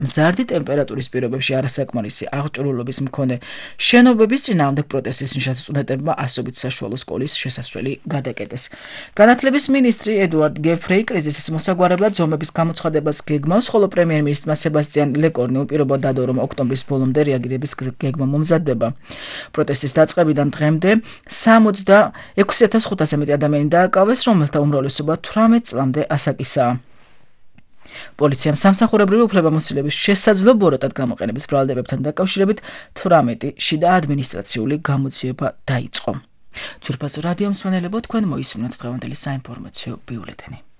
მზარდი ტემპერატურის პირობებში არასაკმარისი აღჭურვილობის მქონე შენობების წინააღმდეგ პროტესტის ნიშნად სტუდენტებმა ასობით საშუალო სკოლის შესასვლელი გადაკეტეს. განათლების მინისტრი ედუარდ გეფრეი კრიზისის მოსაგვარებლად ზომების გამოცხადებას გეგმავს, ხოლო პრემიერ-მინისტრმა სებასტიან ლეკორნი უპირობოდ დადო, რომ ოქტომბრის ბოლომდე რეაგირების გეგმა მომზადდება. პროტესტის დაწყებიდან დღემდე 66,500 მეტი ადამიანი დააკავეს, რომელთა უმრავლესობა 18 წლამდე ასაკისაა. პოლიციამ სამსახურებრივი უფლებამოსილების შესაძლო ბოროტად გამოყენების ბრალდებებთან დაკავშირებით 18 შიდა ადმინისტრაციული გამოძიება დაიწყო. ძვირფასო რადიო მსმენელებო, თქვენ მოისმინოთ დღევანდელი საინფორმაციო ბიულეტენი.